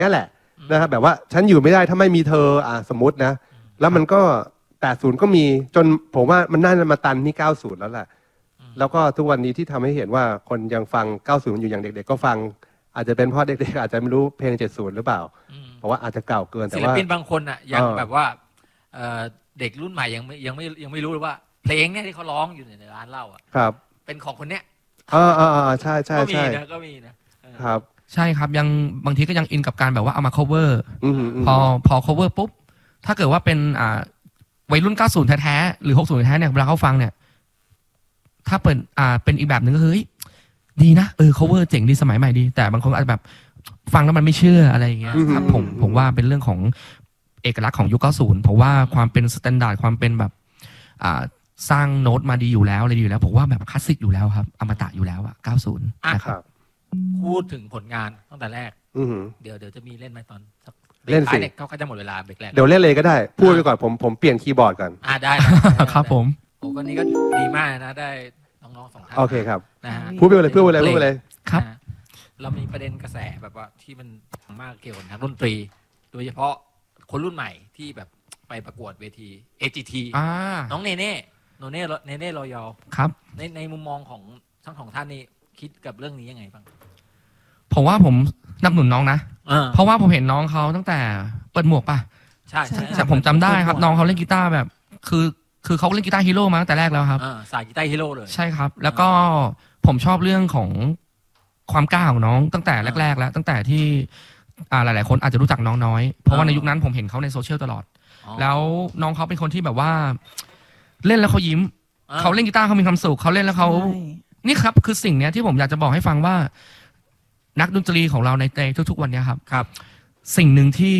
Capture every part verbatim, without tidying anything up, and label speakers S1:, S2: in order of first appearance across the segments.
S1: นี่แหละนะครับแบบว่าฉันอยู่ไม่ได้ถ้าไม่มีเธออ่าสมมตินะแล้วมันก็แปดสิบก็มีจนผมว่ามันน่าจะมาตันที่เก้าสิบแล้วแหละแล้วก็ทุกวันนี้ที่ทำให้เห็นว่าคนยังฟังเก้าสิบอยู่อย่างเด็กๆก็ฟังอาจจะเป็นเพราะเด็กๆอาจจะไม่รู้เพลงเจ็ดสิบหรือเปล่าเพราะว่าอาจจะเก่าเกินแต่ว่า
S2: ศิลปินบางคนอ่ะยังแบบว่าเด็กรุ่นใหม่ยังไม่ยังไม่ยังไม่รู้เลยว่าเพลงเนี้ยที่เขาร้องอยู่ในร้านเหล้าอ่ะ
S1: ครับ
S2: เป็นของคนเนี้ย
S1: อ่าอ่าใช่ใช่
S2: ก็มี
S1: ใช่
S2: นะก็มี
S3: นะครับใช่ครับยังบางทีก็ยังอินกับการแบบว่าเอามา cover พอพอ cover ปุ๊บถ้าเกิดว่าเป็นอ่าวัยรุ่นเก้าสิบแท้ๆหรือหกสิบแท้ๆเนี่ยเวลาเขาฟังเนี่ยถ้าเปิดอ่าเป็นอีกแบบหนึ่งก็คือดีนะเออ cover เจ๋งดีสมัยใหม่ดีแต่บางคนอาจจะแบบฟังแล้วมันไม่เชื่ออะไรอย่างเงี้ยครับผมผมว่าเป็นเรื่องของเอกลักษณ์ของยุคเก้าสิบเพราะว่าความเป็นสแตนดาร์ดความเป็นแบบอ่าสร้างโน้ตมาดีอยู่แล้วอะไรดีอยู่แล้วผมว่าแบบคลาสสิกอยู่แล้วครับอมตะอยู่แล้วอะเก้าสิบนะครับ
S2: พูดถึงผลงานตั้งแต่แรกเดี๋ยวเดี๋ยวจะมีเล่นไหมตอน
S1: เล่นสิ
S2: เขาก็จะหมดเวลาเบรกแรก
S1: เดี๋ยวเล่นเลยก็ได้พูดไปก่อนผมผมเปลี่ยนคีย์บอร์ดก่อน
S2: อ่าได้
S3: ครับผม
S2: โอ้ก็นี้ก็ดีมากนะได้น้องๆสองท่าน
S1: โอเคครับ
S2: นะฮะ
S1: พูดไปเลยพูดไปเลยพูดไปเลย
S3: ครับ
S2: เรามีประเด็นกระแสแบบว่าที่มันมากเกี่ยวกับทางดนตรีโดยเฉพาะคนรุ่นใหม่ที่แบบไปประกวดเวที เอ จี ที น้องเนเน่โนเน่เนเน่รอยอ
S3: ครับ
S2: ในในมุมมองของทั้งสองท่านนี่คิดกับเรื่องนี้ยังไงบ้าง
S3: ผมว่าผมนับหนุนน้องนะเพราะว่าผมเห็นน้องเขาตั้งแต่เปิดหมวกป่ะ
S2: ใช่ใช่
S3: แต่ผมจำได้ครับน้องเขาเล่นกีตาร์แบบคือคือเขาเล่นกีตาร์ฮีโร่มาตั้งแต่แรกแล้วครับ
S2: สายกีตาร์ฮีโร่เลย
S3: ใช่ครับแล้วก็ผมชอบเรื่องของความกล้าของน้องตั้งแต่แรกๆแล้วตั้งแต่ที่หลายๆคนอาจจะรู้จักน้องน้อยเพราะว่าในยุคนั้นผมเห็นเขาในโซเชียลตลอดแล้วน้องเขาเป็นคนที่แบบว่าเล่นแล้วเขายิ้มเขาเล่นกีตาร์เขามีความสุขเขาเล่นแล้วเขานี่ครับคือสิ่งเนี้ยที่ผมอยากจะบอกให้ฟังว่านักดนตรีของเราในในทุกๆวันนี้ครับ
S2: ครับ
S3: สิ่งหนึ่งที่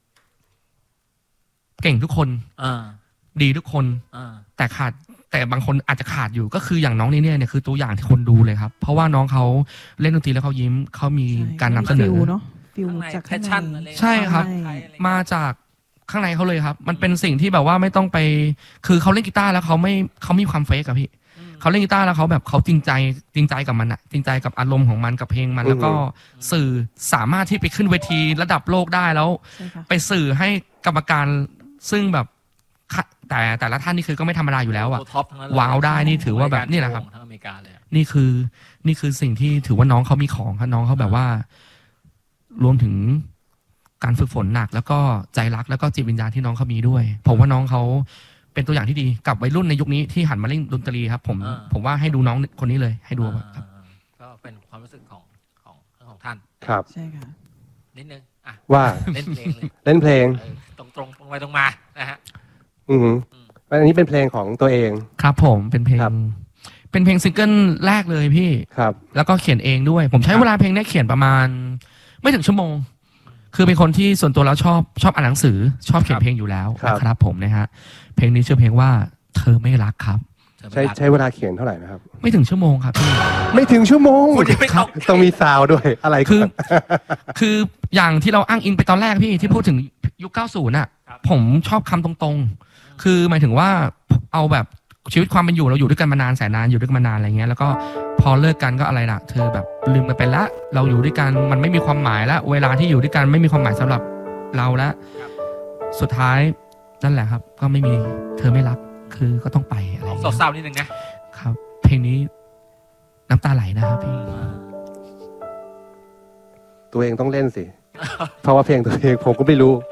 S3: เก่งทุกคนดีทุกคนแต่ขาดแต่บางคนอาจจะขาดอยู่ก็คืออย่างน้องนี่เนี่ยคือตัวอย่างที่คนดูเลยครับเพราะว่าน้องเขาเล่นดนตรีแล้วเขายิ้มเขามีการนำเสนอ
S2: ฟิลจากแพชชั่น
S3: ใช่ครับมาจากข้างในเขาเลยครับมันเป็นสิ่งที่แบบว่าไม่ต้องไปคือเขาเล่นกีตาร์แล้วเขาไม่เขามีความเฟกอะพี่เขาเล่นกีตาร์แล้วเขาแบบเขาจริงใจจริงใจกับมันอะจริงใจกับอารมณ์ของมันกับเพลงมันแล้วก็สื่อสามารถที่ไปขึ้นเวทีระดับโลกได้แล้วไปสื่อให้กรรมการซึ่งแบบแต่แต่ละท่านนี่คือก็ไม่ธรรมดาอยู่แล้วอะว้าวได้นี่ถือว่าแบบนี่แหละครับนี่คือนี่คือสิ่งที่ถือว่าน้องเขามีของครับน้องเขาแบบว่ารวมถึงการฝึกฝนหนักแล้วก็ใจรักแล้วก็จิตวิญญาณที่น้องเขามีด้วยผมว่าน้องเขาเป็นตัวอย่างที่ดีกับวัยรุ่นในยุคนี้ที่หันมาเล่นดนตรีครับผมผมว่าให้ดูน้องคนนี้เลยให้ดูครับ
S2: ก็เป็นความรู้สึกของของทั้งสองท่าน
S1: ครับ
S4: ใช่ค่ะ
S2: นิดนึงอ่ะ
S1: ว่า
S2: เล่นเพลงเลย
S1: เล่นเพลง
S2: ตรงตรงตรงไปตรงมานะฮะ
S1: อืออันนี้เป็นเพลงของตัวเอง
S3: ครับผมเป็นเพลงเป็นเพลงซิงเกิลแรกเลยพี่
S1: ครับ
S3: แล้วก็เขียนเองด้วยผมใช้เวลาเพลงนี้เขียนประมาณไม่ถึงชั่วโมงคือเป็นคนที่ส่วนตัวแล้วชอบชอบอ่านหนังสือชอบเขียนเพลงอยู่แล้วนะครับผมนะฮะเพลงนี้ชื่อเพลงว่าเธอไม่รักครับ
S1: ใช้ใช้เวลาเขียนเท่าไหร่นะครับ
S3: ไม่ถึงชั่วโมงครับพี่
S1: ไม่ถึงชั่วโมงครับต้องมีซาวด้วยอะไร
S3: คือคืออย่างที่เราอ้างอิงไปตอนแรกพี่ที่พูดถึงยุคเก้าสิบน่ะผมชอบคำตรงๆคือหมายถึงว่าเอาแบบชีวิตความเป็นอยู่เราอยู่ด้วยกันมานานแสนนานอยู่ด้วยกันมานานอะไรเงี้ยแล้วก็พอเลิกกันก็อะไรล่ะเธอแบบลืมกันไปละเราอยู่ด้วยกันมันไม่มีความหมายแล้วเวลาที่อยู่ด้วยกันไม่มีความหมายสำหรับเราแล้วสุดท้ายนั่นแหละครับก็ไม่มีเธอไม่รักคือก็ต้องไปอะไร
S2: เศร้าๆนิดนึงนะครับ
S3: เพลงนี้น้ำตาไหลนะครับพี่
S1: ตัวเองต้องเล่นสิเพราะว่าเพลงตัวเองผมก็ไม่รู้